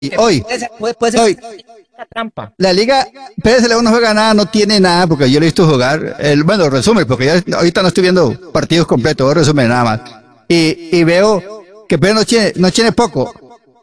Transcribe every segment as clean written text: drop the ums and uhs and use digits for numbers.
hoy, Puede ser hoy, una trampa. la Liga Pérez León no juega nada, no tiene nada, porque yo lo he visto jugar. Bueno, resumen, porque ya ahorita no estoy viendo partidos completos, voy a resumir nada más. Y veo que Pérez no tiene poco.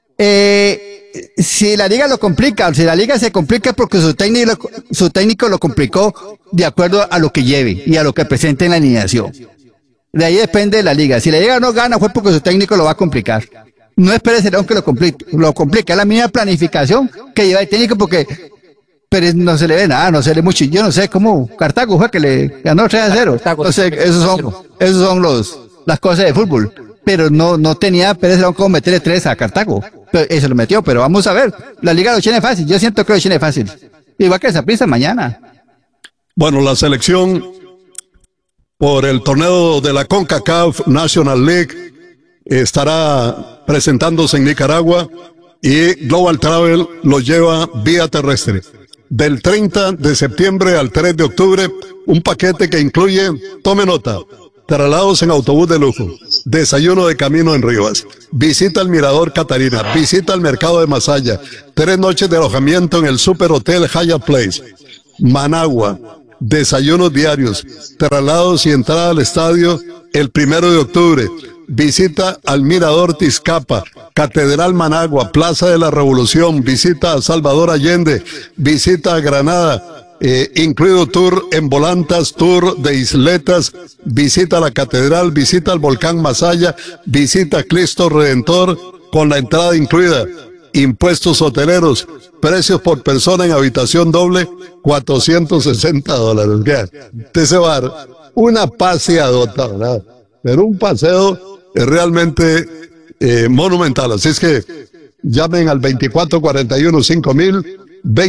Si la Liga lo complica, si la Liga se complica es porque su técnico lo complicó de acuerdo a lo que lleve y a lo que presente en la alineación. De ahí depende de la Liga. Si la Liga no gana fue porque su técnico lo va a complicar. No es Pérez León que lo complica, es la misma planificación que lleva el técnico porque Pérez no se le ve nada, no se le mucho. Yo no sé cómo Cartago fue que le ganó 3-0. No sé, esos son las cosas de fútbol. Pero no tenía Pérez León como meterle 3 a Cartago. Pero eso lo metió, pero vamos a ver. La Liga lo tiene fácil, yo siento que lo tiene fácil. Igual que Saprissa mañana. Bueno, la selección por el torneo de la CONCACAF National League estará presentándose en Nicaragua y Global Travel lo lleva vía terrestre. Del 30 de septiembre al 3 de octubre, un paquete que incluye, tome nota, traslados en autobús de lujo, desayuno de camino en Rivas, visita al Mirador Catarina, visita al mercado de Masaya, 3 noches de alojamiento en el Super Hotel Hyatt Place, Managua, desayunos diarios, traslados y entrada al estadio el 1 de octubre, visita al Mirador Tizcapa, Catedral Managua, Plaza de la Revolución, visita a Salvador Allende, visita a Granada, incluido tour en volantas, tour de isletas, visita a la catedral, visita al volcán Masaya, visita a Cristo Redentor, con la entrada incluida, impuestos hoteleros, precios por persona en habitación doble, $460. Usted se va a dar una paseadota, ¿verdad? Pero un paseo realmente monumental, así es que llamen al 2441-5000,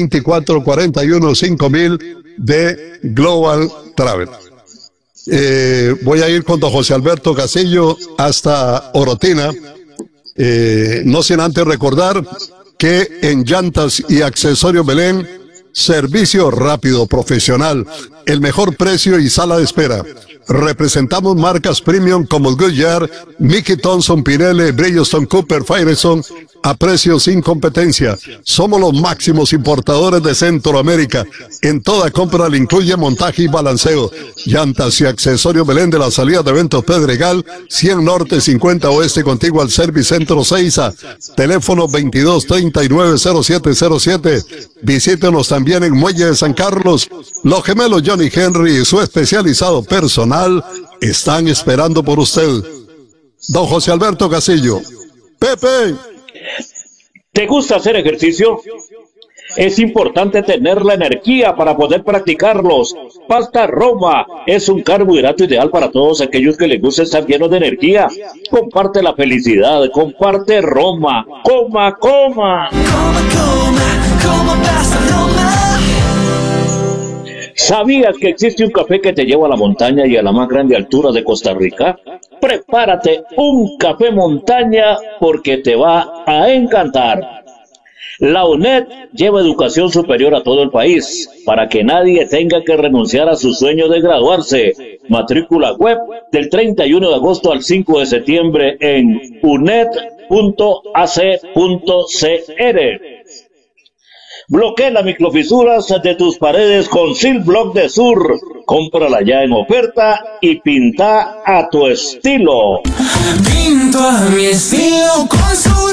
2441-5000 de Global Travel. Voy a ir con don José Alberto Casillo hasta Orotina, no sin antes recordar que en Llantas y Accesorios Belén, servicio rápido, profesional, el mejor precio y sala de espera. Representamos marcas premium como Goodyear, Mickey Thompson, Pirelli, Bridgestone, Cooper, Firestone a precios sin competencia. Somos los máximos importadores de Centroamérica. En toda compra le incluye montaje y balanceo. Llantas y Accesorios Belén de la salida de Eventos Pedregal, 100 Norte, 50 Oeste, contiguo al Service Centro Seiza. Teléfono 2239-0707. Visítenos también en Muelle de San Carlos. Los gemelos Johnny Henry y su especializado personal están esperando por usted. Don José Alberto Casillo. Pepe. ¿Te gusta hacer ejercicio? Es importante tener la energía para poder practicarlos. Pasta Roma es un carbohidrato ideal para todos aquellos que les gusta estar llenos de energía. Comparte la felicidad, comparte Roma. Coma, coma. Coma pasta Roma. ¿Sabías que existe un café que te lleva a la montaña y a la más grande altura de Costa Rica? Prepárate un café montaña porque te va a encantar. La UNED lleva educación superior a todo el país para que nadie tenga que renunciar a su sueño de graduarse. Matrícula web del 31 de agosto al 5 de septiembre en uned.ac.cr. Bloquea las microfisuras de tus paredes con Sil Block de Sur. Cómprala ya en oferta y pinta a tu estilo. Pinto a mi estilo con Sur.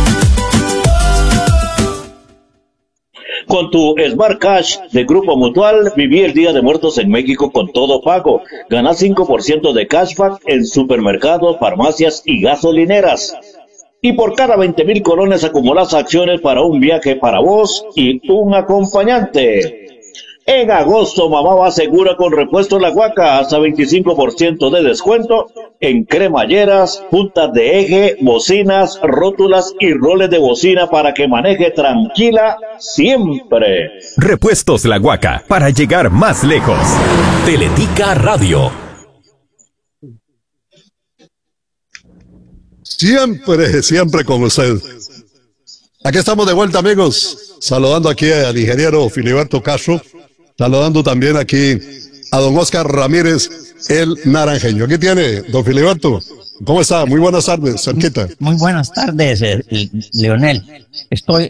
Con tu Smart Cash de Grupo Mutual, viví el Día de Muertos en México con todo pago. Gana 5% de cashback en supermercados, farmacias y gasolineras. Y por cada 20,000 colones acumulas acciones para un viaje para vos y un acompañante. En agosto, mamá va segura con Repuesto La Huaca, hasta 25% de descuento en cremalleras, puntas de eje, bocinas, rótulas y roles de bocina para que maneje tranquila siempre. Repuestos La Huaca, para llegar más lejos. Teletica Radio. Siempre con usted. Aquí estamos de vuelta, amigos, saludando aquí al ingeniero Filiberto Castro, saludando también aquí a don Oscar Ramírez, el naranjeño. Aquí tiene, don Filiberto. ¿Cómo está? Muy buenas tardes, cerquita. Muy buenas tardes, Leonel. Estoy